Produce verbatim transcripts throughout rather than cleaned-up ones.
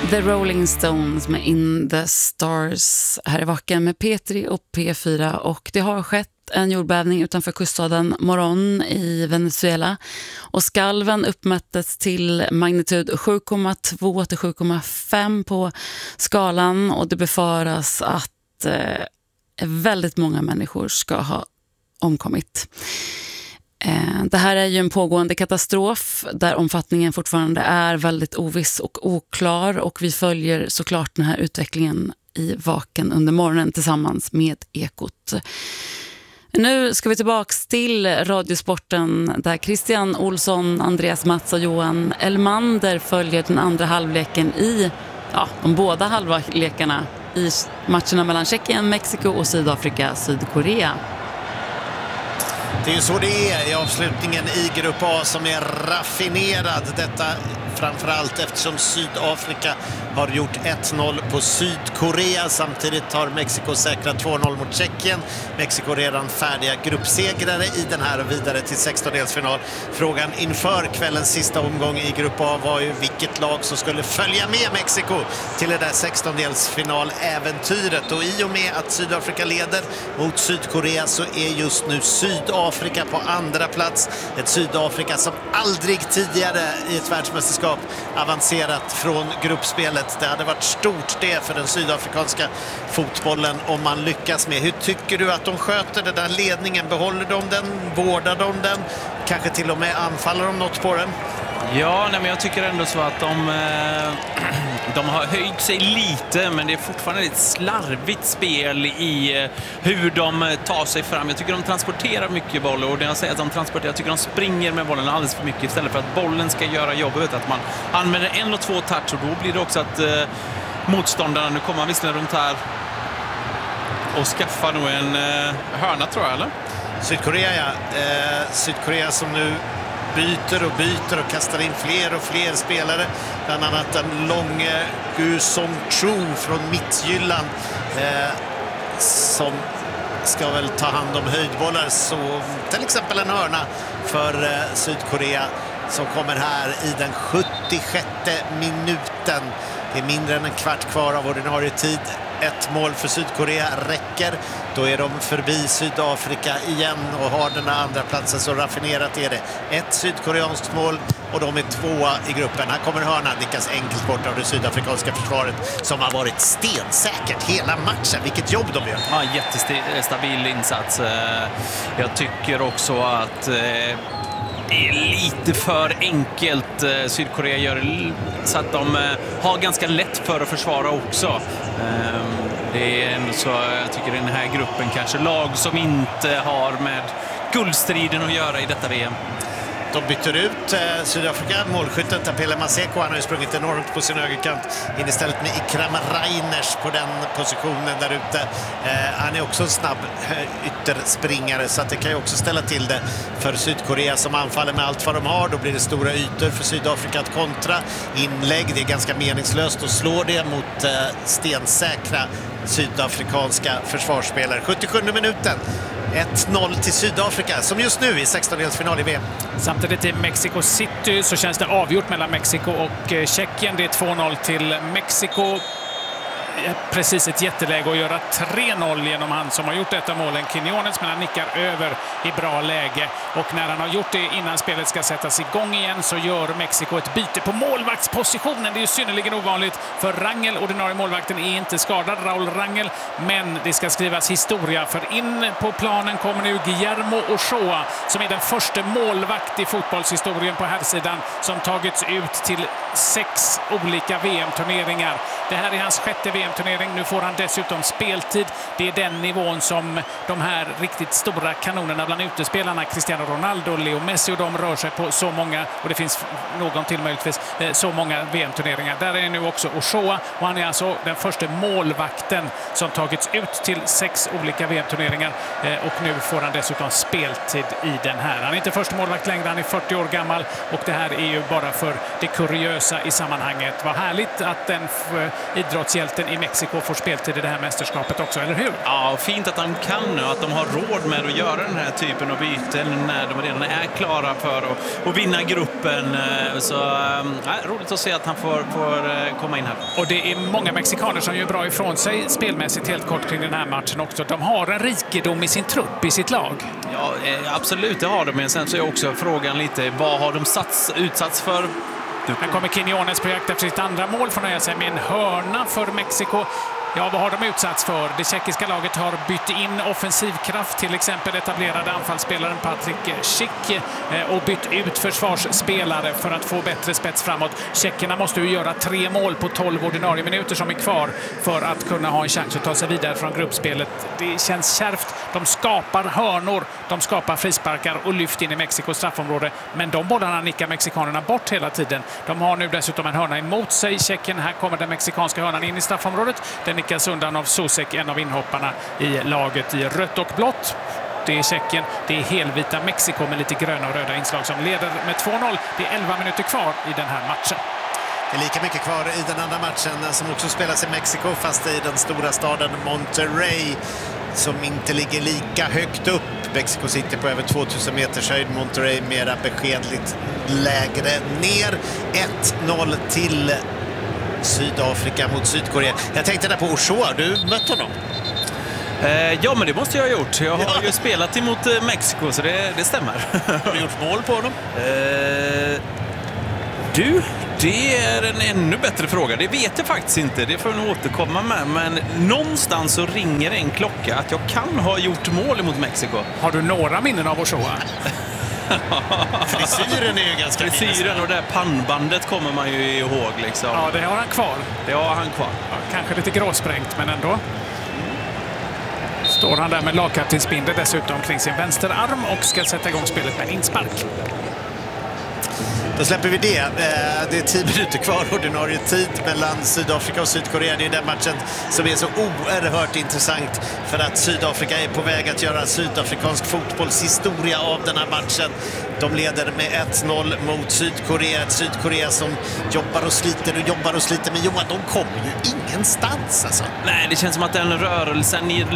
The Rolling Stones med In the Stars här i Vaken med P tre och P fyra, och det har skett en jordbävning utanför kuststaden Morón i Venezuela, och skalven uppmättes till magnitud sju komma två till sju komma fem på skalan, och det befaras att eh, väldigt många människor ska ha omkommit. Det här är ju en pågående katastrof där omfattningen fortfarande är väldigt oviss och oklar, och vi följer såklart den här utvecklingen i Vaken under morgonen tillsammans med Ekot. Nu ska vi tillbaks till Radiosporten där Christian Olsson, Andreas Mats och Johan Elmander följer den andra halvleken i ja, de båda halvlekarna i matcherna mellan Tjeckien, Mexiko och Sydafrika, Sydkorea. Det är ju så det är i avslutningen i Grupp A som är raffinerad. Detta framförallt eftersom Sydafrika har gjort ett noll på Sydkorea. Samtidigt har Mexiko säkrat två noll mot Tjeckien. Mexiko redan färdiga gruppsegrare i den här och vidare till sextondelsfinal. Frågan inför kvällens sista omgång i Grupp A var ju vilket lag som skulle följa med Mexiko till det där sextondelsfinal-äventyret. Och i och med att Sydafrika leder mot Sydkorea så är just nu Sydafrika på andra plats. Ett Sydafrika som aldrig tidigare i ett världsmästerskap avancerat från gruppspelet. Det hade varit stort det för den sydafrikanska fotbollen om man lyckas med. Hur tycker du att de sköter den där ledningen? Behåller de den? Vårdar de den? Kanske till och med anfaller de något på den? Ja, nej, men jag tycker ändå så att de, eh, de har höjt sig lite, men det är fortfarande ett slarvigt spel i eh, hur de tar sig fram. Jag tycker de transporterar mycket boll, och det jag säger att de transporterar, jag tycker de springer med bollen alldeles för mycket istället för att bollen ska göra jobbet. Att man använder en och två touch, och då blir det också att eh, motståndarna, nu kommer han visserligen runt här och skaffar nog en eh, hörna tror jag, eller? Sydkorea, ja. Eh, Sydkorea som nu byter och byter och kastar in fler och fler spelare. Bland annat den långe Gu Song-Chu från Mittjylland eh, som ska väl ta hand om höjdbollar. Så till exempel en hörna för eh, Sydkorea som kommer här i den sjuttiosjätte minuten. Det är mindre än en kvart kvar av ordinarie tid. Ett mål för Sydkorea räcker. Då är de förbi Sydafrika igen och har den andra platsen, så raffinerat är det. Ett sydkoreanskt mål och de är tvåa i gruppen. Här kommer hörnan, nickas enkelt bort av det sydafrikanska försvaret som har varit stensäkert hela matchen. Vilket jobb de gör. Ja, jättestabil insats. Jag tycker också att det är lite för enkelt. Sydkorea gör så att de har ganska lätt för att försvara också. Det är ändå så, jag tycker den här gruppen kanske lag som inte har med guldstriden att göra i detta V M. De byter ut eh, Sydafrika, målskytten Tapele Maseko, han har ju sprungit enormt på sin högerkant, in istället med Ikram Reiners på den positionen där ute. Eh, han är också en snabb eh, ytterspringare, så att det kan ju också ställa till det för Sydkorea som anfaller med allt vad de har. Då blir det stora ytor för Sydafrika att kontra. Inlägg, det är ganska meningslöst att slå det mot eh, stensäkra sydafrikanska försvarsspelare. sjuttiosjunde minuten. ett noll till Sydafrika som just nu i sextondelsfinal i V M. Samtidigt i Mexico City så känns det avgjort mellan Mexiko och Tjeckien. Det är två noll till Mexiko. Precis ett jätteläge att göra tre noll genom han som har gjort detta målen, Quiñones, men han nickar över i bra läge. Och när han har gjort det innan spelet ska sättas igång igen så gör Mexiko ett byte på målvaktspositionen. Det är ju synnerligen ovanligt, för Rangel, ordinarie målvakten, är inte skadad, Raúl Rangel, men det ska skrivas historia, för in på planen kommer nu Guillermo Ochoa som är den första målvakt i fotbollshistorien på här sidan som tagits ut till sex olika V M-turneringar. Det här är hans sjätte V M-turnering. Nu får han dessutom speltid. Det är den nivån som de här riktigt stora kanonerna bland utespelarna, Cristiano Ronaldo, Leo Messi, och de rör sig på så många, och det finns någon till möjligtvis, så många V M-turneringar. Där är nu också Ochoa, och han är alltså den första målvakten som tagits ut till sex olika V M-turneringar, och nu får han dessutom speltid i den här. Han är inte första målvakt längre, han är fyrtio år gammal, och det här är ju bara för det kuriösa i sammanhanget. Vad härligt att den idrottshjälten i i Mexiko får speltid i det här mästerskapet också, eller hur? Ja, fint att de kan nu, att de har råd med att göra den här typen av byten när de redan är klara för att, att vinna gruppen. Så ja, roligt att se att han får, får komma in här. Och det är många mexikaner som gör bra ifrån sig spelmässigt helt kort kring den här matchen också. De har en rikedom i sin trupp, i sitt lag. Ja, absolut, det har de. Men sen så är också frågan lite, vad har de sats, utsatts för? Här kommer Quiñones på jakt efter sitt andra mål, får nöja sig med en hörna för Mexiko. Ja, vad har de utsatts för? Det tjeckiska laget har bytt in offensivkraft, till exempel etablerade anfallsspelaren Patrik Schick, och bytt ut försvarsspelare för att få bättre spets framåt. Tjeckerna måste ju göra tre mål på tolv ordinarie minuter som är kvar för att kunna ha en chans att ta sig vidare från gruppspelet. Det känns kärvt. De skapar hörnor, de skapar frisparkar och lyft in i Mexikos straffområde. Men de bollarna nickar mexikanerna bort hela tiden. De har nu dessutom en hörna emot sig. Tjeckien, här kommer den mexikanska hörnan in i straffområdet. Den nickas undan av Susek, en av inhopparna i laget i rött och blått. Det är Tjeckien, det är helvita Mexiko med lite gröna och röda inslag som leder med två noll. Det är elva minuter kvar i den här matchen. Det är lika mycket kvar i den andra matchen som också spelas i Mexiko, fast i den stora staden Monterrey som inte ligger lika högt upp. Mexico City på över tvåtusen meters höjd, Monterrey mera beskedligt lägre ner. ett noll till Sydafrika mot Sydkorea. Jag tänkte där på Ochoa, du mött honom? Eh, ja, men det måste jag ha gjort. Jag har ja. ju spelat emot eh, Mexiko, så det, det stämmer. Har du gjort mål på honom? Eh, du, det är en ännu bättre fråga. Det vet jag faktiskt inte. Det får jag nog återkomma med. Men någonstans så ringer en klocka att jag kan ha gjort mål mot Mexiko. Har du några minnen av Ochoa? Frisyren är ju ganska Frisyren fin. och det där pannbandet kommer man ju ihåg liksom. Ja, det har han kvar. Det har han kvar. Ja, kanske lite gråsprängt, men ändå. Står han där med lagkaptensbindel dessutom kring sin vänsterarm och ska sätta igång spelet med en inspark. Då släpper vi det. Det är tio minuter kvar ordinarie tid mellan Sydafrika och Sydkorea. Det är den matchen som är så oerhört intressant för att Sydafrika är på väg att göra sydafrikansk fotbollshistoria av den här matchen. De leder med ett noll mot Sydkorea. Ett Sydkorea som jobbar och sliter och jobbar och sliter. Men Johan, de kommer ju ingenstans alltså. Nej, det känns som att den rörelsen i...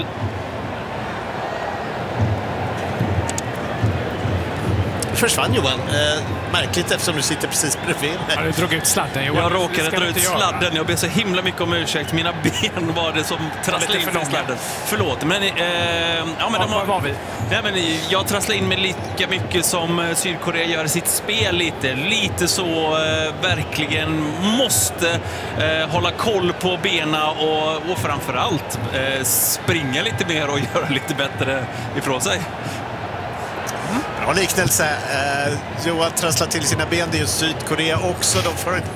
Försvann Johan. Eh, märkligt eftersom du sitter precis bredvid. Ja, du drog ut sladden, Johan. Jag råkade dra ut sladden. Jag ber så himla mycket om ursäkt. Mina ben var det som trasslade in med sladden. Förlåt. Men, eh, ja, men ja, de har, var vi? Nej, men jag trasslade in mig lika mycket som Sydkorea gör i sitt spel lite. Lite så eh, verkligen måste eh, hålla koll på bena och, och framförallt eh, springa lite mer och göra lite bättre ifrån sig. Bra liknelse. Eh, Johan trasslar till sina ben. Det är ju Sydkorea också. De får en...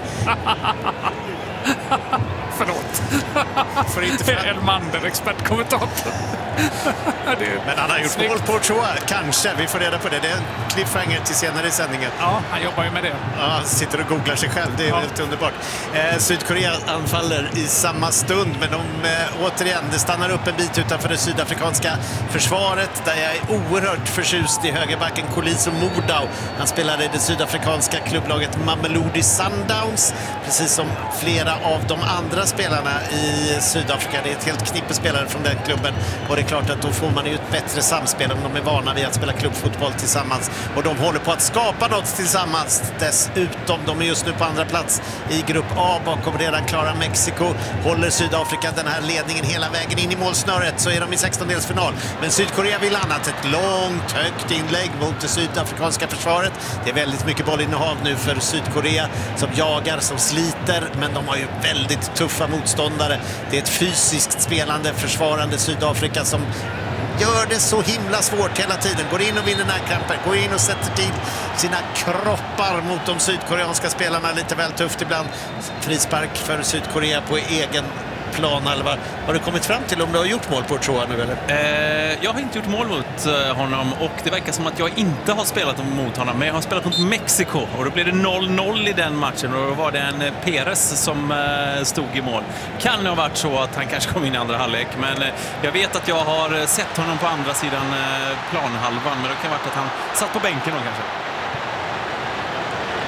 Förlåt. Får inte fram... Elmander, expertkommentator. Men han har gjort mål på Ochoa. Kanske. Vi får reda på det. Det är en cliffhanger till senare i sändningen. Ja, han jobbar ju med det. Ja, han sitter och googlar sig själv. Det är ja. helt underbart. Eh, Sydkorea anfaller i samma stund. Men de, eh, återigen, det stannar upp en bit utanför det sydafrikanska försvaret. Där jag är oerhört förtjust i högerbacken Koliso Mordau. Han spelade i det sydafrikanska klubblaget Mamelodi Sundowns. Precis som flera av de andra spelarna i Sydafrika. Det är ett helt knippe spelare från den klubben. Och det är klart att då får man ju ett bättre samspel om de är vana vid att spela klubbfotboll tillsammans. Och de håller på att skapa något tillsammans. Dessutom, de är just nu på andra plats i grupp A bakom redan klara Mexiko. Håller Sydafrika den här ledningen hela vägen in i målsnöret, så är de i sextondelsfinal. Men Sydkorea vill annat. Ett långt, högt inlägg mot det sydafrikanska försvaret. Det är väldigt mycket bollinnehav nu för Sydkorea som jagar, som sliter. Men de har ju väldigt tuffa motståndare. Det är ett fysiskt spelande, försvarande Sydafrika som gör det så himla svårt hela tiden. Går in och vinner närkamper, går in och sätter till sina kroppar mot de sydkoreanska spelarna. Lite väl tufft ibland. Frispark för Sydkorea på egen plan, Alvar. Har du kommit fram till om du har gjort mål på Ochoa nu eller? Eh, jag har inte gjort mål mot eh, honom och det verkar som att jag inte har spelat mot honom, men jag har spelat mot Mexiko och då blev det noll noll i den matchen och då var det en Perez som eh, stod i mål. Kan det ha varit så att han kanske kom in i andra halvlek, men eh, jag vet att jag har sett honom på andra sidan eh, planhalvan, men det kan ha varit att han satt på bänken då kanske.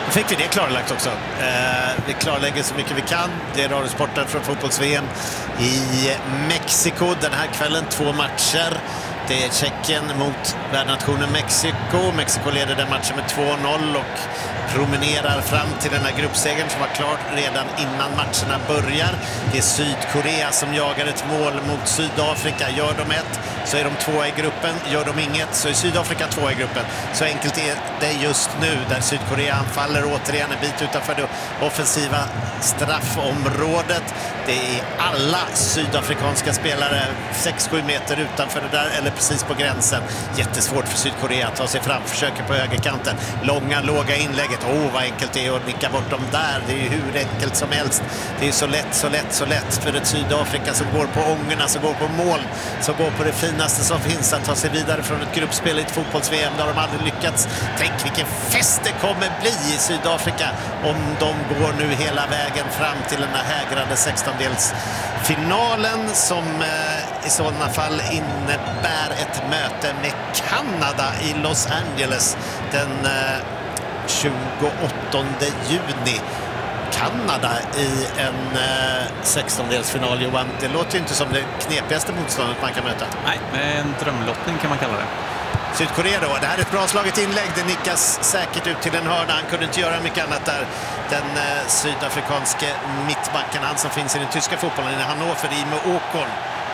Då fick vi det klarlagt också. Eh, vi klarlägger så mycket vi kan. Det är radiosporten från fotbolls-V M i Mexiko den här kvällen. Två matcher. Det är Tjeckien mot värdnationen Mexiko. Mexiko leder den matchen med två noll och promenerar fram till den här gruppsegern som var klar redan innan matcherna börjar. Det är Sydkorea som jagar ett mål mot Sydafrika. Gör de ett så är de två i gruppen. Gör de inget så är Sydafrika två i gruppen. Så enkelt är det just nu där Sydkorea anfaller återigen en bit utanför det offensiva straffområdet. Det är alla sydafrikanska spelare sex sju meter utanför det där eller precis på gränsen. Jättesvårt för Sydkorea att ta sig fram. Försöker på högerkanten. Långa, låga inlägget. Åh, oh, vad enkelt det är att nicka bort dem där. Det är ju hur enkelt som helst. Det är så lätt, så lätt, så lätt för ett Sydafrika som går på ångorna, som går på mål, som går på det finaste som finns att ta sig vidare från ett gruppspel i ett fotbolls-V M. Där de aldrig lyckats. Tänk vilken fest det kommer bli i Sydafrika om de går nu hela vägen fram till den här hägrande sextondelsfinalen som eh, i sådana fall innebär ett möte med Kanada i Los Angeles den eh, tjugoåttonde juni. Kanada i en eh, sextondelsfinal, Johan. Det låter ju inte som det knepigaste motståndet man kan möta. Nej, en drömlottning kan man kalla det. Sydkorea då. Det här är ett bra slaget inlägg. Det nickas säkert ut till en hörna. Han kunde inte göra mycket annat där. Den eh, sydafrikanske mittbacken, han som finns i den tyska fotbollen i Hannover, i med Åkon.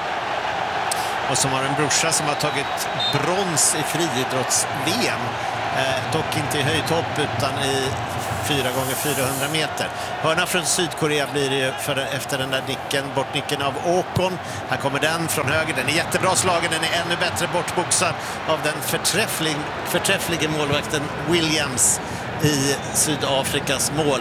Och som har en brorsa som har tagit brons i friidrotts-V M. Eh, dock inte i höjdhopp utan i fyra gånger fyrahundra meter. Hörna från Sydkorea blir det för, efter den där nicken, bortnicken av Åkon. Här kommer den från höger. Den är jättebra slagen. Den är ännu bättre bortboxad av den förträfflig, förträfflige målvakten Williams i Sydafrikas mål.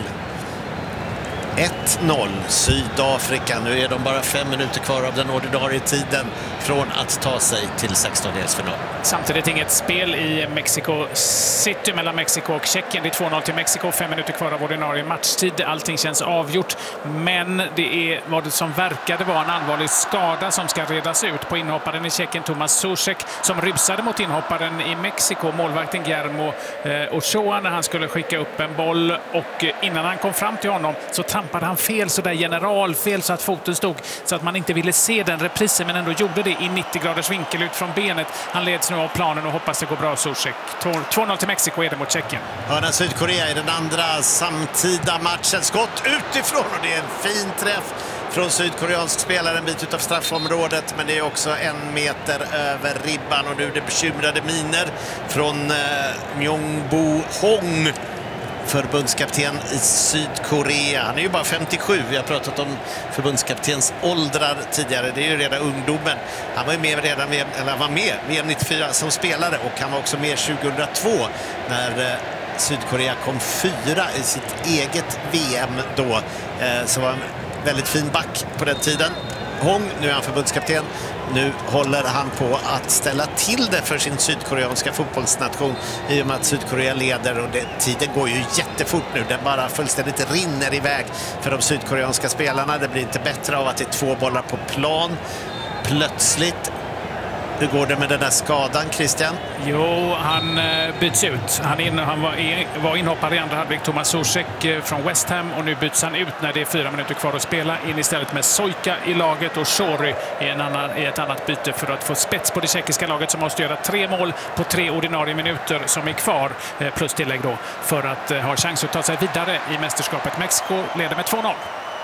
ett noll Sydafrika. Nu är de bara fem minuter kvar av den ordinarie tiden från att ta sig till sextondelsfinal. Samtidigt inget spel i Mexico City mellan Mexiko och Tjeckien. Det är två noll till Mexiko, fem minuter kvar av ordinarie matchtid. Allting känns avgjort, men det är vad det som verkade vara en allvarlig skada som ska redas ut på inhopparen i Tjeckien Tomas Soucek, som rusade mot inhopparen i Mexiko, målvakten Guillermo eh, Ochoa, när han skulle skicka upp en boll, och innan han kom fram till honom så trampade han fel, så där generalfel, så att foten stod så att man inte ville se den reprisen, men ändå gjorde det i nittio graders vinkel ut från benet. Han leds nu av planen och hoppas det går bra. Soucek. två noll till Mexiko är det mot Tjeckien. Hörna Sydkorea i den andra samtida matchen. Skott utifrån, och det är en fin träff från sydkoreansk spelare en bit utav straffområdet, men det är också en meter över ribban, och nu är det bekymrade miner från eh, Myung-Bo Hong, förbundskapten i Sydkorea. Han är ju bara femtiosju. Vi har pratat om förbundskaptens åldrar tidigare. Det är ju redan ungdomen. Han var ju med redan med, eller han var med V M nittiofyra som spelare, och han var också med tjugohundratvå när eh, Sydkorea kom fyra i sitt eget V M då. Eh, så var en väldigt fin back på den tiden. Hong, nu är han förbundskapten. Nu håller han på att ställa till det för sin sydkoreanska fotbollsnation i och med att Sydkorea leder, och det, tiden går ju jättefort nu. Den bara fullständigt rinner iväg för de sydkoreanska spelarna. Det blir inte bättre av att det är två bollar på plan plötsligt. Hur går det med den där skadan, Christian? Jo, han byts ut. Han, in, han var, in, var inhoppare i andra halvlek, Tomas Soucek från West Ham, och nu byts han ut när det är fyra minuter kvar att spela, in istället med Sojka i laget, och Shori i, en annan, i ett annat byte för att få spets på det tjeckiska laget, som måste göra tre mål på tre ordinarie minuter som är kvar, plus tillägg då, för att ha chans att ta sig vidare i mästerskapet. Mexiko leder med två noll.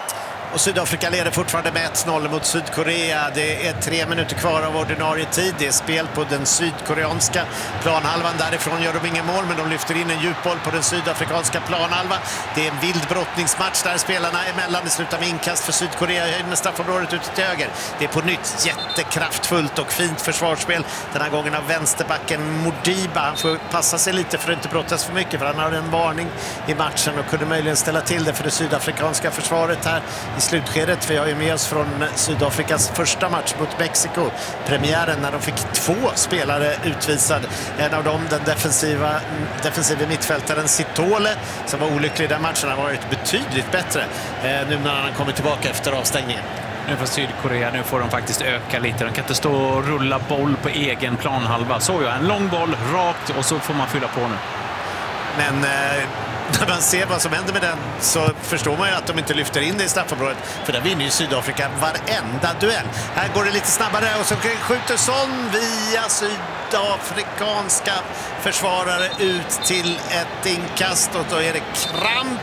Och Sydafrika leder fortfarande med ett noll mot Sydkorea. Det är tre minuter kvar av ordinarie tid. Det är spel på den sydkoreanska planhalvan. Därifrån gör de ingen mål, men de lyfter in en djupboll på den sydafrikanska planhalvan. Det är en vild brottningsmatch där spelarna emellan. Det slutar med inkast för Sydkorea i höjd med straffområdet ute till höger. Det är på nytt jättekraftfullt och fint försvarsspel. Den här gången av vänsterbacken Modiba. Han får passa sig lite för att inte brottas för mycket, för han har en varning i matchen och kunde möjligen ställa till det för det sydafrikanska försvaret här i slutskedet. Vi har ju med oss från Sydafrikas första match mot Mexiko, premiären, när de fick två spelare utvisad. En av dem, den defensiva, defensiva mittfältaren Sitole, som var olycklig i den matchen. Han har varit betydligt bättre eh, nu när han kommer tillbaka efter avstängningen. Nu för Sydkorea, nu får de faktiskt öka lite. De kan inte stå och rulla boll på egen planhalva. Så ja, en lång boll rakt, och så får man fylla på nu. Men eh, när man ser vad som händer med den så förstår man ju att de inte lyfter in det i straffområdet. För där vinner ju Sydafrika varenda duell. Här går det lite snabbare och så skjuter Son via sydafrikanska försvarare ut till ett inkast. Och då är det kramp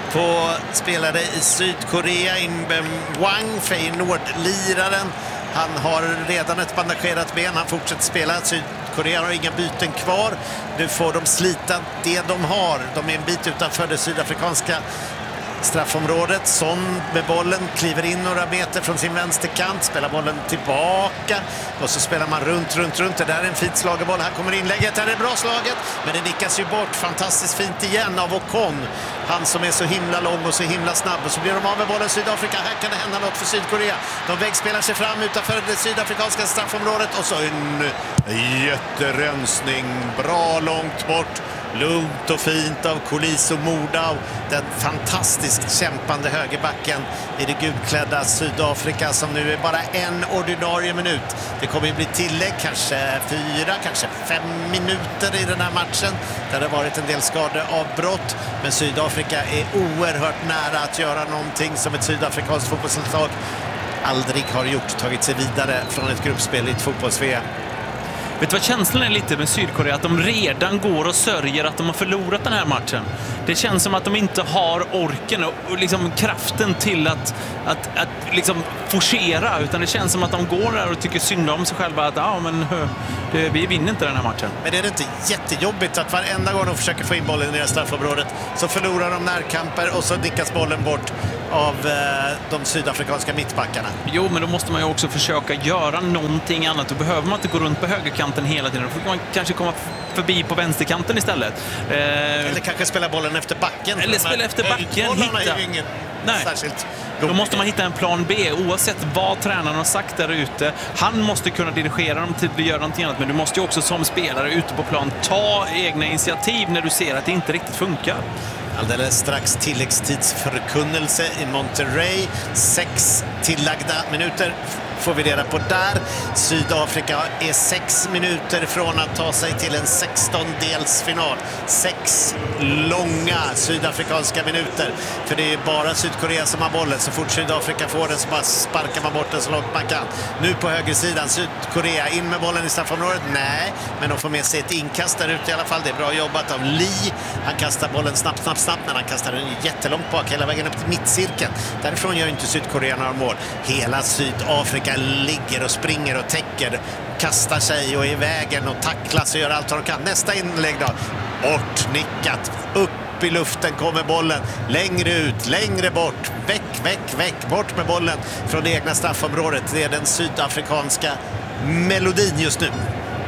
på spelare i Sydkorea. Imbemwang, Feyenoord-liraren. Han har redan ett bandagerat ben. Han fortsätter spela. Sydkorea har inga byten kvar. Nu får de slita det de har. De är en bit utanför det sydafrikanska straffområdet. Son med bollen kliver in några meter från sin vänsterkant, spelar bollen tillbaka och så spelar man runt, runt, runt. Det där är en fint slagerboll. Här kommer inlägget. Här är bra slaget, men det nickas ju bort fantastiskt fint igen av Ocon. Han som är så himla lång och så himla snabb. Och så blir de av med bollen Sydafrika. Här kan det hända något för Sydkorea. De vägspelar sig fram utanför det sydafrikanska straffområdet och så en jätterensning. Bra långt bort. Lugnt och fint av Koliso Mordau, den fantastiskt kämpande högerbacken i det gulklädda Sydafrika som nu är bara en ordinarie minut. Det kommer ju bli tillägg, kanske fyra, kanske fem minuter i den här matchen. Där det har varit en del skadeavbrott, men Sydafrika är oerhört nära att göra någonting som ett sydafrikanskt fotbollslag aldrig har gjort, tagit sig vidare från ett gruppspel i ett fotbolls-V M. Vet du vad känslan är lite med Sydkorea? Att de redan går och sörjer att de har förlorat den här matchen. Det känns som att de inte har orken och liksom kraften till att, att, att liksom forcera. Utan det känns som att de går där och tycker synd om sig själva. Att ja, men det, vi vinner inte den här matchen. Men är det inte jättejobbigt att varenda gång de försöker få in bollen i det straffområdet så förlorar de närkamper och så nickas bollen bort av eh, de sydafrikanska mittbackarna? Jo, men då måste man ju också försöka göra någonting annat. Då behöver man inte gå runt på högerkanten hela tiden. Då får man kanske komma förbi på vänsterkanten istället. Eh, eller kanske spela bollen efter backen. Eller spela efter backen. Hitta. Är ju ingen Nej. särskilt Då måste man hitta en plan B oavsett vad tränaren har sagt där ute. Han måste kunna dirigera dem till att göra någonting annat. Men du måste ju också som spelare ute på plan ta egna initiativ när du ser att det inte riktigt funkar. Alldeles strax tilläggstidsförkunnelse i Monterrey. Sex tillagda minuter får vi reda på där. Sydafrika är sex minuter från att ta sig till en sexton-delsfinal. Sex långa sydafrikanska minuter. För det är bara Sydkorea som har bollen. Så fort Sydafrika får den så bara sparkar man bort den så långt man kan. Nu på högersidan Sydkorea in med bollen i straffområdet. Nej, men de får med sig ett inkast där ute i alla fall. Det är bra jobbat av Lee. Han kastar bollen snabbt, snabbt, snabbt. Men han kastar den jättelångt bak hela vägen upp till mittcirkeln. Därifrån gör inte Sydkorea några mål. Hela Sydafrika ligger och springer och täcker, kastar sig och är i vägen och tacklas och gör allt vad de kan. Nästa inlägg då. Bort, nickat. Upp i luften kommer bollen. Längre ut, längre bort. Väck, väck, väck. Bort med bollen från det egna straffområdet. Det är den sydafrikanska melodin just nu.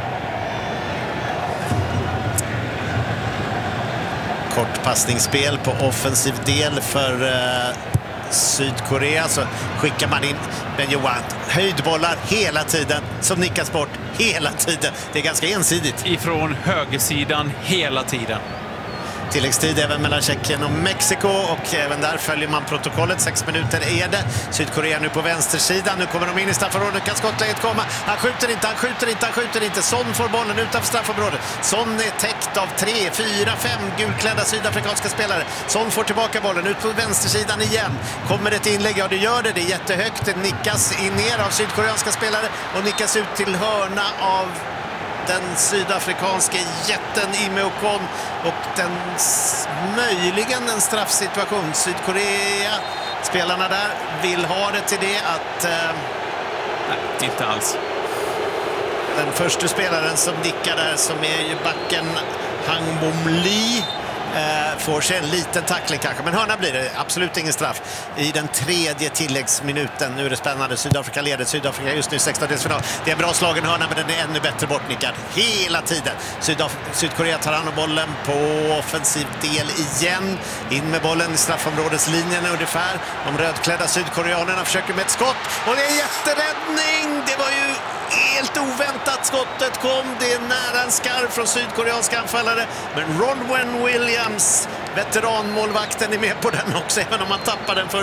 Kort passningsspel på offensiv del för uh, Sydkorea, så skickar man in Ben Johan. Höjdbollar hela tiden som nickas bort hela tiden. Det är ganska ensidigt. Ifrån högersidan hela tiden. Tilläggstid även mellan Tjeckien och Mexiko och även där följer man protokollet. Sex minuter är det. Sydkorea nu på vänstersidan. Nu kommer de in i straffområdet. Kan skottläget komma? Han skjuter inte, han skjuter inte, han skjuter inte. Son får bollen utanför straffområdet. Son är täckt av tre, fyra, fem gulklädda sydafrikanska spelare. Son får tillbaka bollen ut på vänstersidan igen. Kommer ett inlägg? Ja, det gör det. Det är jättehögt. Det nickas in ner av sydkoreanska spelare och nickas ut till hörna av den sydafrikanska jätten Ime Ocon och den möjligen en straffsituation. Sydkorea, spelarna där vill ha det till det att eh, nej, inte alls. Den första spelaren som nickar där, som är ju backen Hang Bom Lee, eh, får sig en liten tackling kanske, men hörna blir det absolut ingen straff i den tredje tilläggsminuten. Nu är det spännande. Sydafrika leder. Sydafrika just nu sexton-delsfinal. Det är en bra slagen hörna, men den är ännu bättre bortnickad hela tiden. Sydaf- Sydkorea tar hand om bollen på offensiv del igen. In med bollen i straffområdeslinjen ungefär. De rödklädda sydkoreanerna försöker med ett skott och det är jätteräddning. Det var ju helt oväntat skottet kom. Det är nära en skarv från sydkoreanska anfallare. Men Ronwen Williams, veteranmålvakten, är med på den också. Även om man tappar den först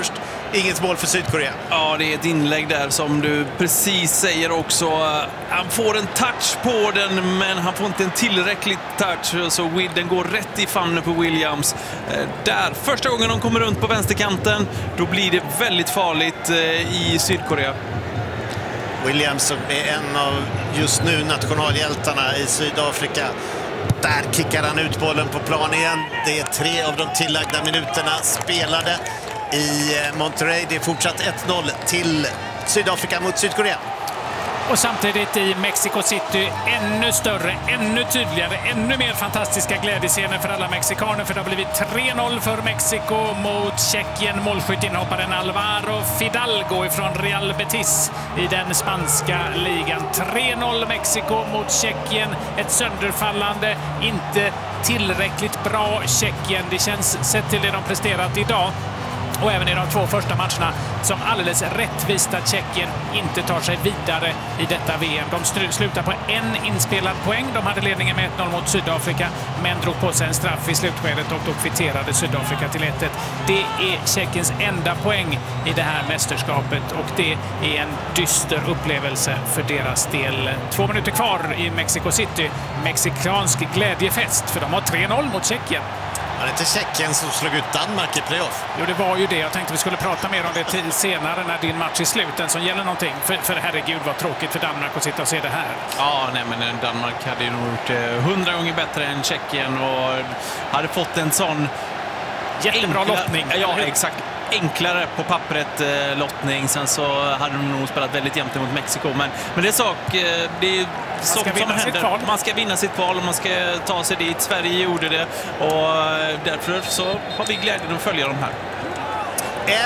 inget mål för Sydkorea. Ja, det är ett inlägg där som du precis säger också. Han får en touch på den, men han får inte en tillräcklig touch. Så den går rätt i famnen på Williams. Där, första gången de kommer runt på vänsterkanten, då blir det väldigt farligt i Sydkorea. Williams som är en av just nu nationalhjältarna i Sydafrika. Där kickar han ut bollen på plan igen. Det är tre av de tillagda minuterna spelade i Monterrey. Det är fortsatt ett noll till Sydafrika mot Sydkorea. Och samtidigt i Mexico City ännu större, ännu tydligare, ännu mer fantastiska glädjescener för alla mexikaner. För det har blivit tre noll för Mexiko mot Tjeckien. Målskyttinhopparen Alvaro Fidalgo från Real Betis i den spanska ligan. tre noll Mexiko mot Tjeckien. Ett sönderfallande, inte tillräckligt bra Tjeckien. Det känns, sett till det de presterat idag och även i de två första matcherna, som alldeles rättvist att Tjeckien inte tar sig vidare i detta V M. De slutar på en inspelad poäng. De hade ledningen med ett noll mot Sydafrika, men drog på sig en straff i slutskedet och då kvitterade Sydafrika till ett ett. Det är Tjeckiens enda poäng i det här mästerskapet och det är en dyster upplevelse för deras del. Två minuter kvar i Mexico City. Mexikansk glädjefest, för de har tre noll mot Tjeckien. Var det inte Tjeckien som slog ut Danmark i playoff? Jo, det var ju det. Jag tänkte vi skulle prata mer om det senare när din match är slut. Den som gäller någonting. För, för herregud, vad tråkigt för Danmark att sitta och se det här. Ja, nej, men Danmark hade ju nog gjort hundra gånger bättre än Tjeckien och hade fått en sån jättebra enkla, lottning. Ja, exakt. Enklare på pappret eh, lottning. Sen så hade de nog spelat väldigt jämnt mot Mexiko. Men, men det är sak, eh, det är man ska vinna sitt kval. Man ska vinna sitt kval och man ska ta sig dit. Sverige gjorde det och eh, därför så har vi glädjen att följa de här.